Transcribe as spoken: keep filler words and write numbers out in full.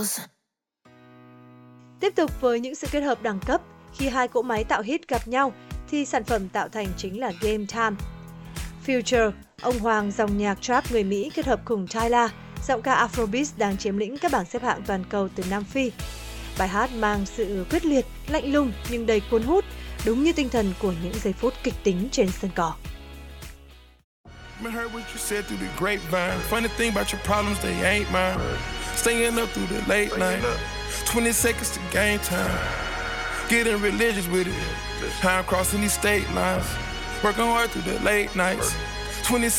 Beatles. Tiếp tục với những sự kết hợp đẳng cấp, khi hai cỗ máy tạo hit gặp nhau thì sản phẩm tạo thành chính là Game Time. Future, ông hoàng dòng nhạc trap người Mỹ kết hợp cùng Tyla, giọng ca Afrobeat đang chiếm lĩnh các bảng xếp hạng toàn cầu từ Nam Phi. Bài hát mang sự quyết liệt, lạnh lùng nhưng đầy cuốn hút, đúng như tinh thần của những giây phút kịch tính trên sân cỏ. I heard what you said through the grapevine. Funny thing about your problems, they ain't mine. Staying up through the late night. twenty seconds to game time. Getting religious with it. How I'm crossing these state lines. Working hard through the late nights. twenty